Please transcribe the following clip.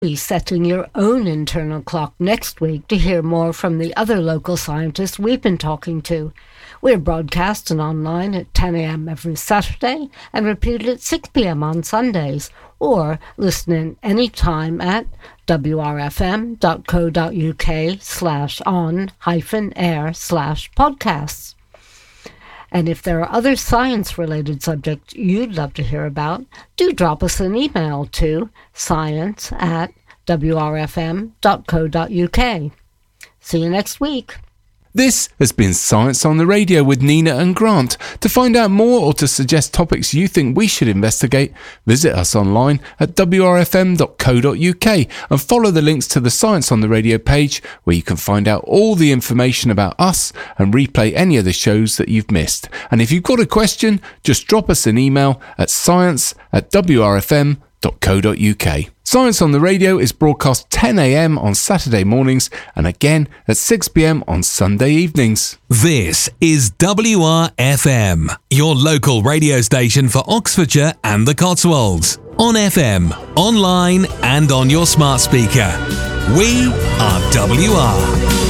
Be setting your own internal clock next week to hear more from the other local scientists we've been talking to. We're broadcasting online at 10 a.m. every Saturday and repeated at 6 p.m. on Sundays, or listen in anytime at wrfm.co.uk/on-air/podcasts. And if there are other science-related subjects you'd love to hear about, do drop us an email to science@wrfm.co.uk. See you next week. This has been Science on the Radio with Nina and Grant. To find out more or to suggest topics you think we should investigate, visit us online at wrfm.co.uk and follow the links to the Science on the Radio page, where you can find out all the information about us and replay any of the shows that you've missed. And if you've got a question, just drop us an email at science@wrfm.co.uk. Science on the Radio is broadcast 10 a.m. on Saturday mornings and again at 6 p.m. on Sunday evenings. This is WRFM, your local radio station for Oxfordshire and the Cotswolds. On FM, online and on your smart speaker. We are WR.